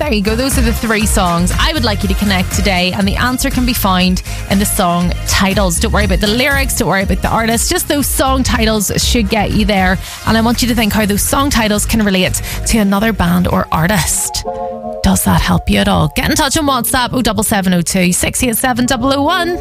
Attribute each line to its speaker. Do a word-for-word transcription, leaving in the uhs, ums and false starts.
Speaker 1: there you go. Those are the three songs I would like you to connect today, and the answer can be found in the song titles. Don't worry about the lyrics, don't worry about the artist, just those song titles should get you there. And I want you to think how those song titles can relate to another band or artist. Does that help you at all? Get in touch on WhatsApp oh seven seven oh two, six eight seven, double oh one.